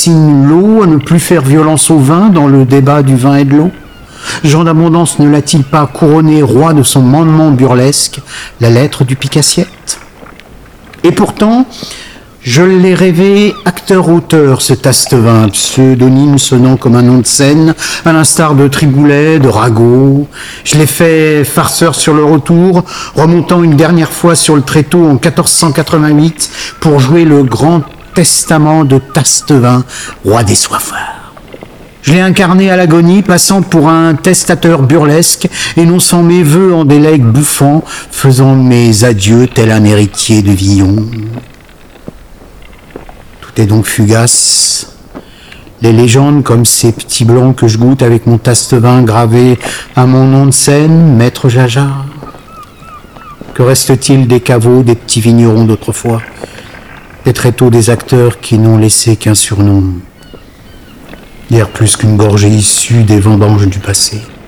dessine l'eau à ne plus faire violence au vin dans le débat du vin et de l'eau? Jean d'Abondance ne l'a-t-il pas couronné roi de son mandement burlesque, la lettre du Picassiette? Et pourtant, je l'ai rêvé acteur-auteur, ce Tastevin, pseudonyme sonnant comme un nom de scène, à l'instar de Triboulet, de Rago. Je l'ai fait farceur sur le retour, remontant une dernière fois sur le tréteau en 1488 pour jouer le grand testament de Tastevin, roi des soifards. Je l'ai incarné à l'agonie, passant pour un testateur burlesque, énonçant mes vœux en des legs bouffants, faisant mes adieux tel un héritier de Villon. Tout est donc fugace. Les légendes comme ces petits blancs que je goûte avec mon Tastevin gravé à mon nom de scène, Maître Jaja. Que reste-t-il des caveaux, des petits vignerons d'autrefois, des tréteaux des acteurs qui n'ont laissé qu'un surnom? Guère plus qu'une gorgée issue des vendanges du passé.